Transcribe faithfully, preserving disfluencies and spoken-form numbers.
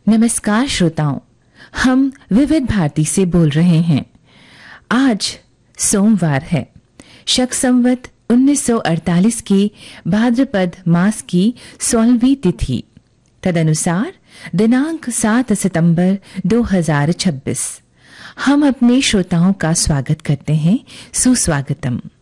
नमस्कार श्रोताओं, हम विविध भारती से बोल रहे हैं। आज सोमवार है, शक संवत उन्नीस सौ अड़तालीस की भाद्रपद मास की सोलहवीं तिथि, तदनुसार दिनांक सात सितंबर दो हज़ार छब्बीस। हम अपने श्रोताओं का स्वागत करते हैं। सुस्वागतम।